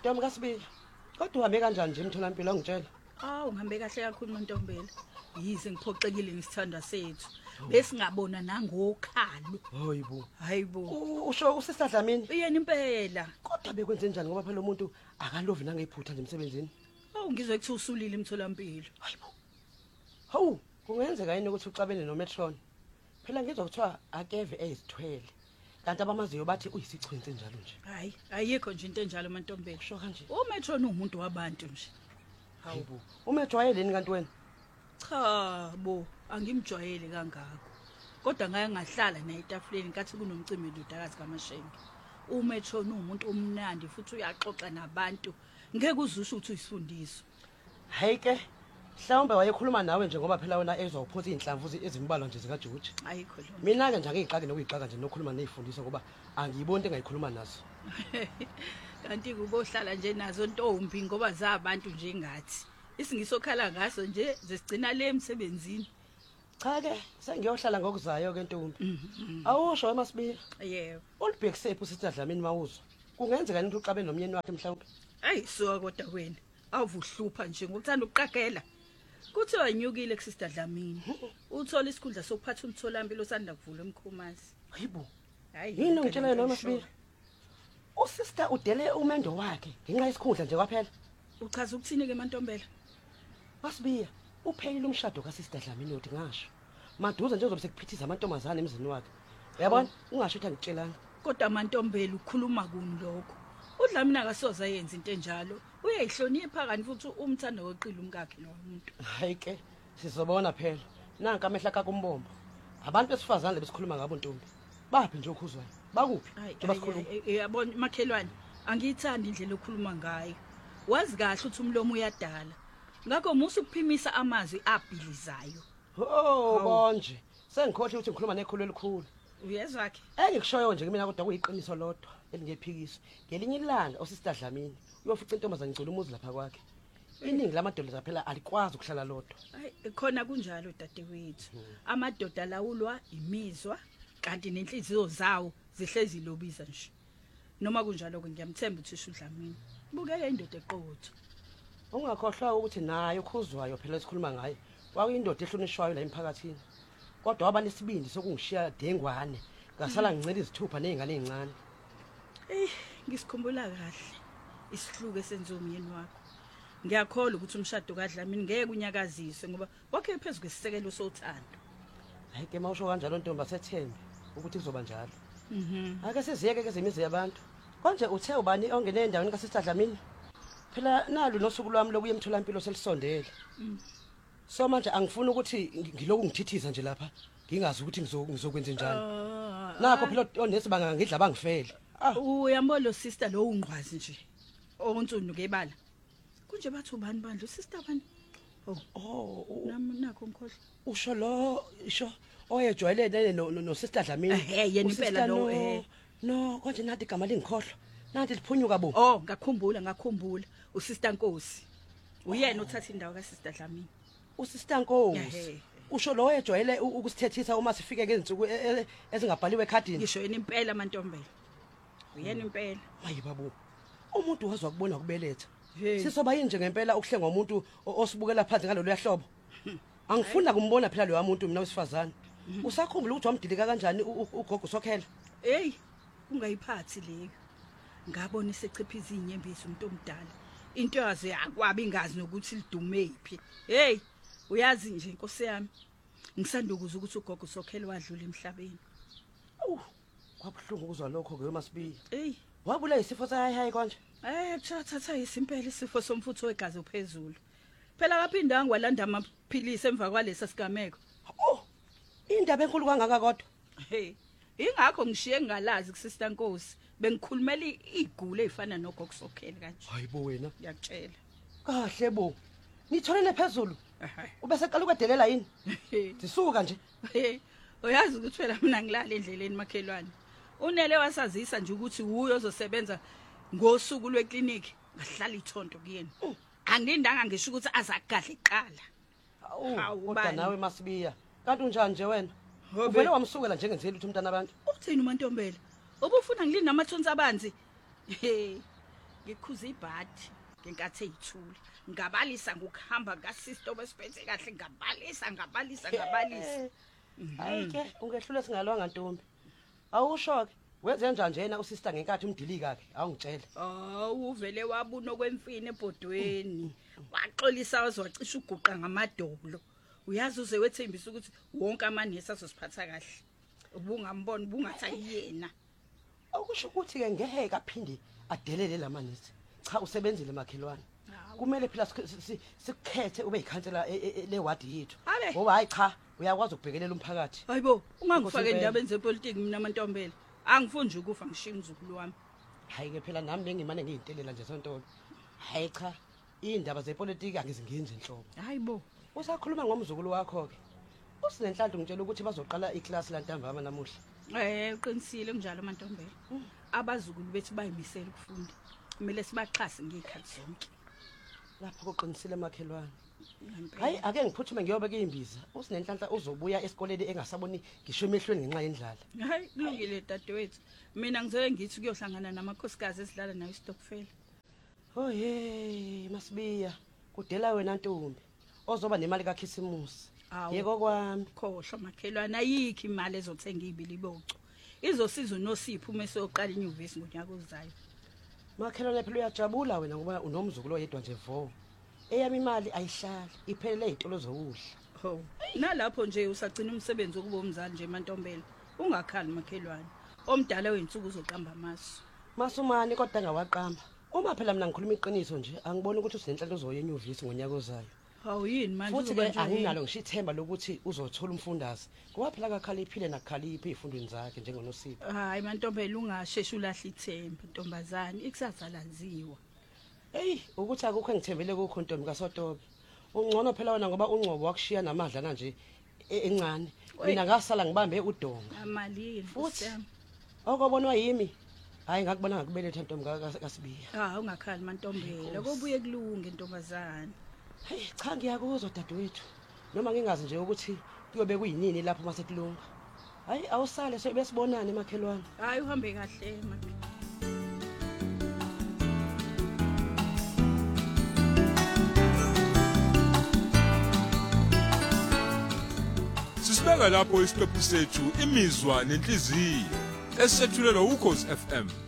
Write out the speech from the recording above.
Ntombi kaSibili. Kodwa uhambe kanjani nje emtholampilo ongitshela? Ngihambe kahle kakhulu uMantombela. Yize ngiphoxekile ngisithanda sethu. Besingabona nangokhalo. Hayibo. Usho uSister Dlamini? Uyena impela. Kodwa bekwenze njani ngoba phela umuntu akalovi nangephutha nje emsebenzini? Ngizwe kuthi usulile emtholampilo. Hayibo. Hawu, kungenzeka yini ukuthi uxabene noMetron? Phela ngizwa kuthiwa akeve ezithwele. Kanti abamaziyo bathi uyisichwenze njalo nje. Hayi, ayikho nje into enjalo Mantombela. Sho kanje. uMetron umuntu wabantu nje. Hayibo. Umejwayeleni kanti wena? Cha bo, angimjwayele kangako. Kodwa ngake ngahlala naye etafuleni kathi kunomcimbi ndodakazi kaMashenge. uMetron umuntu omnandi futhi uyaxoxa nabantu. Ngeke uzusho ukuthi uyisifundiso. Hayi ke, mhlawumbe wayekhuluma nawe nje ngoba phela wena ezwa uphosa inhlamvu ezimbalwa nje zikaJuji. Ayikho lo. Mina ke nje angiyixaki nokuyixaka nje nokhuluma nezifundisa ngoba angiyiboni into engayikhuluma nazo. Kanti kubohlala nje nazo ntombi ngoba zabantu nje ngathi. Isingisokhala ngaso nje zesigcina le emsebenzini. Cha ke, sengiyohlala ngokuzayo ke ntombi. Awusho eMasibili? Yebo. Ulibhekisephi uSister Dlamini mawuzwa? Kungenzeka ukuthi uxabe nomyeni wakhe mhlawumbe? Hayi suka kodwa wena. Awuvuhlupha nje ngokuthanda ukuqagela. Kuthiwa anyukile kuSister Dlamini. Uthola isikhundla sokuphatha umtholampilo osanda kuvula eMkhomazi. Hayibo. Hayi. Yini ngitshela yena Masibili? uSister udele umendo wakhe ngenxa yesikhundla nje kwaphela. Uchaza ukuthini ke Mantombela? Masibiya, uphelile umshado kaSister Dlamini uthi ngasho. Maduze nje uzobe sekuphithiza amantombazane emzini wakhe. Uyabona? Ungasho ukuthi angitshelanga. Kodwa Mantombela ukhuluma kuni lokho. uDlamini akasoze ayenze into enjalo. Uyayihlonipha kanti futhi umthanda weqile umkakhe nomuntu. Hayi ke, sizobona phela. Nanka amehla kakumbombo. Abantu besifazane besikhuluma ngabo ntombi. Baphi nje okhuzwayo? Bakuphi? Njengoba sikhuluma. Yabona makhelwane, angiyithandi indlela okhuluma ngayo. Wazi kahle ukuthi umlomo uyadala. Ngakho musu ukuphimisa amazwi abhilizayo. Konje. Sengikhohle ukuthi ngikhuluma nekhulu elikhulu. Uyezwa ke? Ngikushoyo nje mina kodwa kuyiqiniso lodwa elingephikiso. Ngelinye ilanga uSister Dlamini uyofica intombazane ngicela umuzi lapha kwakhe. Iningi lamadodana phela alikwazi ukuhlala lodwa. Hayi khona kunjalo dadewethu. Amadoda lawulwa imizwa kanti nenhliziyo zawo zihlezi lobiza nje. Noma kunjalo ke ngiyamthemba uThisha uDlamini. Bukeke indoda eqotho. Ungakhohlwa ukuthi naye ukhuzwayo phela esikhuluma ngaye. Kwakuyindoda ehlonishwayo la emphakathini. Kodwa waba nesibindi sokungishiya dengwane. Ngasala ngincela izithupha nezingane ezincane. Ngisikhumbula kahle isihluke senze umyeni wakho. Ngiyakholwa ukuthi umshado kaDlamini ngeke unyakaziswe ngoba wakhe phezulu kwesisekelo sothando. Hayi ke mawusho kanjalo ntombi asethembe ukuthi kuzoba njalo. Ake siziyeke ke zemizi yabantu. Konje uthe ubani ongene endaweni kaSister Dlamini? Phela nalu nosuku lwami lokuya emtholampilo selisondele. So manje angifuni ukuthi ngiloku ngithithiza nje lapha. Ngingazi ukuthi ngizokwenza njani. Nakho phela onesi banga ngidla bangifele. Uyambona lo sister lo ungqwazi nje. Onsundu ngebala. Kunje bathi ubani bandla usister bani? Nami nakho ngikhohle. Usho lo isho oyejwayelene no Sister Dlamini. Yena impela lo No, konje nathi igama lingikhohlwa. Nathi liphunyuka bo. Ngakhumbula. uSister Nkosi. Uyena uthatha indawo kaSister Dlamini. uSister Nkosi. Usho lo oyejwayele ukusithethisa uma sifike ngezinsuku ezingabhaliwe ekhadini. Ngisho yena impela Mantombela. Uyena impela. Hayi babo. Umuntu wazwa kubona kubeletha. Sisoba yini nje ngempela ukuhlenga umuntu osibukela phansi ngalolu yahlobo. Angifuna kumbona phela lo muntu mina wesifazane. Usakhumbula ukuthi wamdilika kanjani ugogo Sokhela? Hey, ungayiphathi leyo. Ngabona isechiphiza inyembezi umuntu omdala. Into yaze yakwabi ingazi nokuthi lidumephi. Hey, uyazi nje inkosi yami. Ngisanda ukuza ukuthi ugogo Sokhela wadlula emhlabeni. Kwabuhlungu ukuzwa lokho ke Masibiya. Hey, wabula isifo sahayi konje? Thatha isimpela isifo somfutho wegazi ophezulu. Phela kaphinda ngwalanda amaphilisi emva kwalesa sigameko. Indaba enkulu kangaka kodwa. Hey, ingakho ngishiye ngalazi kuSister Nkosi. Bengikhulumela igule ezifana nogogo Sokhela kanje. Hayibo wena. Ngiyakutshela. Kahle bo. Ngitholele phezulu. Ubese qala ukwedelela yini? Sisuka nje. Uyazi ukuthi phela mina ngilala endleleni makhelwane. Unele wasazisa nje ukuthi uyo ozosebenza ngosuku lwekliniki ngahlala ithonto kuyena. Angindanga ngisho ukuthi azagadla iqala. Kodwa nawe Masibiya. Kanti unjani nje wena? Uvele wamsukela njengenzeli uthi umntana abantu. Uthini uMantombela? Ubufuna ngilini namathonsi abanzi? ngikhuza ibhadi ngenkathi eyithula ngabalisa ngokuhamba kaSister obesiphethe kahle ngabalisa Ayike ungehlule singalwanga ntombi awusho ke wenze njena uSister ngenkathi umdili kakhe awungitshele uvele wabuna okwemfini ebhodweni waxolisa wazocisha uguqa ngamadolo uyazi uze wethembisa ukuthi wonke amanesi azosiphatha kahle ubungambona ubungathi ayiyena okusho ukuthi ke ngeke aphinde adelele lamanesi cha usebenzile makhelwane kumele phela sikhethe ube yikhansela lewadi yethu ngoba hayi cha uyakwazi ukubhekelela umphakathi hayibo ungangifake endabeni zepolitiki mina amantombela angifuni nje ukufa ngishiya umzukulu wami hayi ke phela nami bengimane ngiyintelela nje sontolo hayi cha indaba zepolitiki angizingenzi inhlobo hayibo usakhuluma ngomzukulu wakho ke usinenhlanhla ngitshela ukuthi bazoqala iclass lantambama namuhla uqinisile kunjalo amantombela abazukulu bethu bayimisela ukufunda kumele sibaxhase ngekhathi zonke lapho kuqinisile makhelwane hayi ake ngiphuthume ngiyobeka imbiza usinenhlanhla uzobuya esikoleni engasaboni ngisho emehlweni ngenxa yendlala hayi kulungile dadewethu mina ngizoke ngithi kuyohlangana namakhosikazi esidlala nayo istokfela hey masibiya kudela wena ntombi ozoba nemali kaKhisimusi yeko kwami khohlwa makhelwane ayikho imali ezothenga ibili boco izosiza uNosipho uma esoqala inyuvesi ngonyaka ozayo makhelwane phela uyajabula wena ngoba unomzukulu oyedwa nje vo eyami imali ayihlali iphelele izitolo zokudla nalapho nje usagcina umsebenzi okuba umzali nje emantombela ungakhali makhelwane omdala wensuku uzoqamba masumani kodwa ngawaqamba uma phela mina ngikhuluma iqiniso nje angiboni ukuthi usinenhlanhla uzoya enyuvesi ngonyaka ozayo yini manje futhi ke anginalo ngishithemba lokuthi uzothola umfundazi ngoba phela akakhaliphile nakhaliphi ezifundweni zakhe njengoNosipho hayi mantombela ungasheshe ulahla ithemba ntombazane ikusasa laziwa hey ukuthi akukho engithembele kukho ntombi kaSotobe ungcono phela wena ngoba ungcobo wakushiya namadlana nje encane mina ngasala ngibambe udonga amalini futhi okubonwa yimi hayi ngakubona ngakubeletha ntombi kaSibiya ungakhali mantombela kobuye kulunge ntombazane hey cha ngiyakuzwa dadewethu noma ngingazi nje ukuthi kuyobe kuyinini lapho masekulunga hayi awusale sebesibonana emakhelwane hayi uhambe kahle manje Sibeka lapho isiqephu sethu imizwa nenhliziyo esethulelwa uKhosi FM